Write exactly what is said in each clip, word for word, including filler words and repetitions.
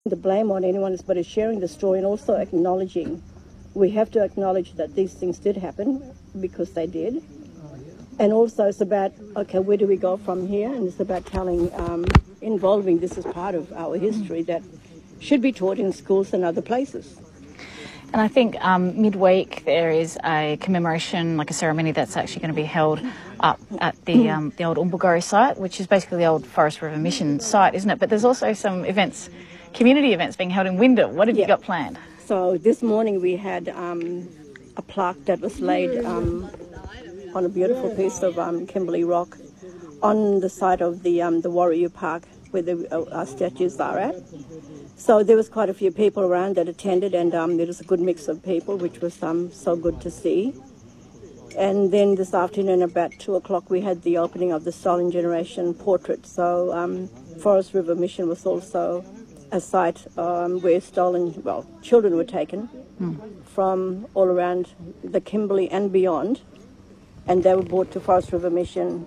The blame on anyone, but it's sharing the story and also acknowledging. We have to acknowledge that these things did happen because they did. And also it's about, okay, where do we go from here? And it's about telling, um, involving this as part of our history that should be taught in schools and other places. And I think um, midweek there is a commemoration, like a ceremony that's actually going to be held up at the um, the old Umbulgari site, which is basically the old Forest River Mission site, isn't it? But there's also some events, community events being held in Wyndham. What have yeah. you got planned? So this morning we had um, a plaque that was laid um, on a beautiful piece of um, Kimberley rock on the side of the um, the Warrior Park where the uh, our statues are at. So there was quite a few people around that attended, and um, there was a good mix of people, which was um, so good to see. And then this afternoon, about two o'clock, we had the opening of the Stolen Generation portrait. So um, Forest River Mission was also a site um, where stolen, well, children were taken mm. from all around the Kimberley and beyond, and they were brought to Forest River Mission.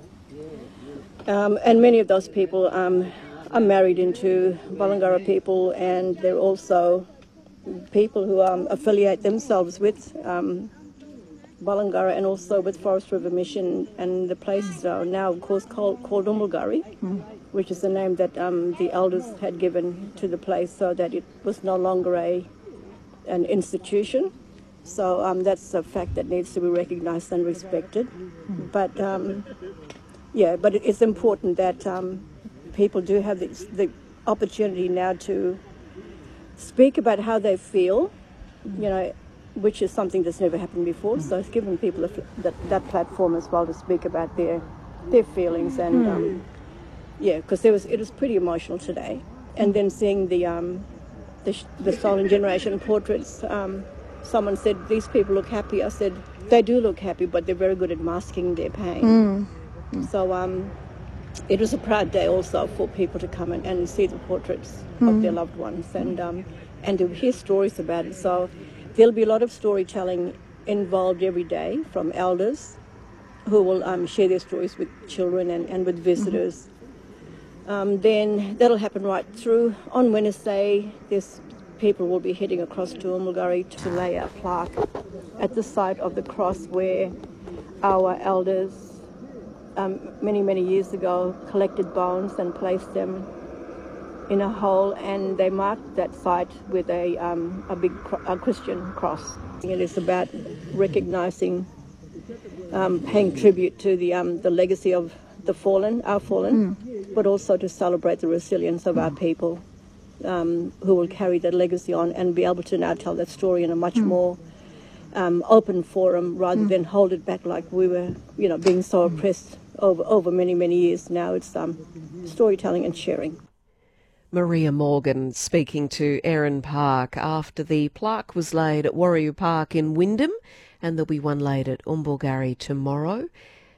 Um, and many of those people um, are married into Balangara people, and they're also people who um, affiliate themselves with um, Balangara and also with Forest River Mission, and the place are now, of course, called, called Umbulgari, mm. which is the name that um, the elders had given to the place so that it was no longer a an institution. So um, that's a fact that needs to be recognised and respected. Mm. But, um, yeah, but it's important that um, people do have the, the opportunity now to speak about how they feel, you know, which is something that's never happened before. So it's given people a, that, that platform as well to speak about their their feelings. And, um, yeah, because there was it was pretty emotional today. And then seeing the, um, the, the Stolen Generation portraits, um, someone said, these people look happy. I said, they do look happy, but they're very good at masking their pain. Mm. Mm. So, um, it was a proud day also for people to come and, and see the portraits mm. of their loved ones and um, and to hear stories about it. So there'll be a lot of storytelling involved every day from elders who will um, share their stories with children and, and with visitors. Mm-hmm. Um, then that'll happen right through. On Wednesday, this people will be heading across to Umbulgari to lay a plaque at the site of the cross where our elders Um, many, many years ago, collected bones and placed them in a hole, and they marked that site with a um, a big cro- a Christian cross. It is about recognising, um, paying tribute to the um, the legacy of the fallen, our fallen, mm. but also to celebrate the resilience of mm. our people, um, who will carry that legacy on and be able to now tell that story in a much mm. more um, open forum rather mm. than hold it back like we were, you know, being so oppressed over over many, many years now. It's um, storytelling and sharing. Maria Morgan speaking to Erin Park after the plaque was laid at Warrior Park in Wyndham, and there'll be one laid at Umbulgari tomorrow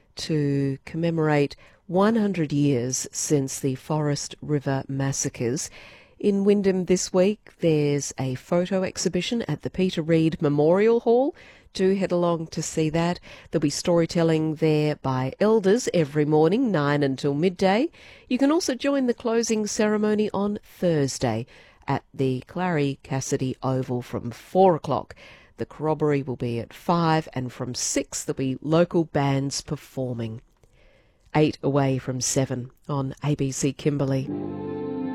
to commemorate one hundred years since the Forest River massacres. In Wyndham this week, there's a photo exhibition at the Peter Reid Memorial Hall. Do head along to see that. There'll be storytelling there by elders every morning, nine until midday. You can also join the closing ceremony on Thursday at the Clary Cassidy Oval from four o'clock. The corroboree will be at five, and from six there'll be local bands performing. Eight away from seven on A B C Kimberley.